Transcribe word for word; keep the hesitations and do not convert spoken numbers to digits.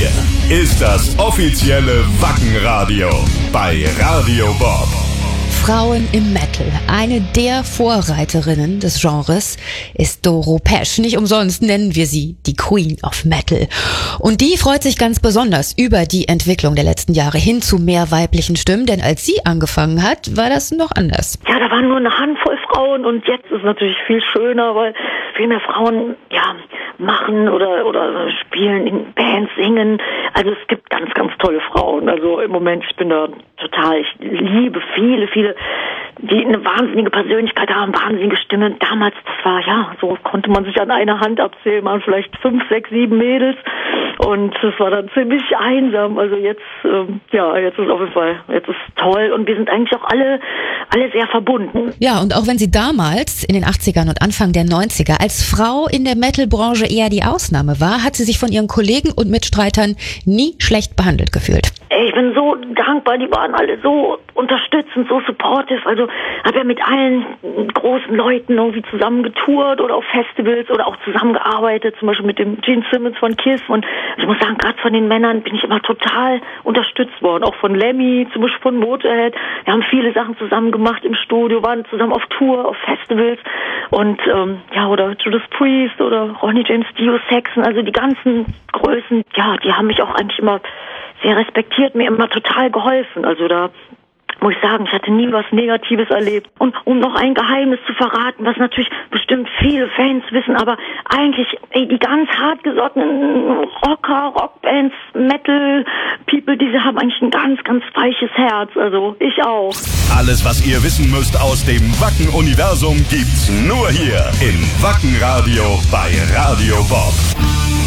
Hier ist das offizielle Wacken-Radio bei Radio Bob. Frauen im Metal. Eine der Vorreiterinnen des Genres ist Doro Pesch. Nicht umsonst nennen wir sie die Queen of Metal. Und die freut sich ganz besonders über die Entwicklung der letzten Jahre hin zu mehr weiblichen Stimmen, denn als sie angefangen hat, war das noch anders. Ja, da waren nur eine Handvoll Frauen und jetzt ist es natürlich viel schöner, weil viel mehr Frauen, ja, machen oder oder spielen in Bands, singen. Also es gibt ganz, ganz tolle Frauen. Also im Moment, ich bin da total, ich liebe viele, viele, die eine wahnsinnige Persönlichkeit haben, wahnsinnige Stimme. Damals, das war, ja, so konnte man sich an einer Hand abzählen, waren vielleicht fünf, sechs, sieben Mädels. Und das war dann ziemlich einsam. Also jetzt, ähm, ja, jetzt ist auf jeden Fall, jetzt ist toll. Und wir sind eigentlich auch alle, alle sehr verbunden. Ja, und auch wenn sie damals in den achtzigern und Anfang der neunziger als Frau in der Metal-Branche eher die Ausnahme war, hat sie sich von ihren Kollegen und Mitstreitern nie schlecht behandelt gefühlt. Ey, ich bin so dankbar, die waren alle so unterstützend, so supportive. Also habe ja mit allen großen Leuten irgendwie zusammen getourt oder auf Festivals oder auch zusammengearbeitet, zum Beispiel mit dem Gene Simmons von Kiss. Und ich muss sagen, gerade von den Männern bin ich immer total unterstützt worden. Auch von Lemmy, zum Beispiel von Motorhead. Wir haben viele Sachen zusammen gemacht im Studio, waren zusammen auf Tour, auf Festivals. Und ähm, ja, oder Judas Priest oder Ronnie James Dio, Saxon, also die ganzen Größen, ja, die haben mich auch eigentlich immer sehr respektiert, mir immer total geholfen. Also da muss ich sagen, ich hatte nie was Negatives erlebt. Und um noch ein Geheimnis zu verraten, was natürlich bestimmt viele Fans wissen, aber eigentlich, ey, die ganz hartgesottenen Rocker, Rockbands, Metal-People, diese haben eigentlich ein ganz, ganz weiches Herz. Also ich auch. Alles, was ihr wissen müsst aus dem Wacken-Universum, gibt's nur hier im Wacken-Radio bei Radio Bob.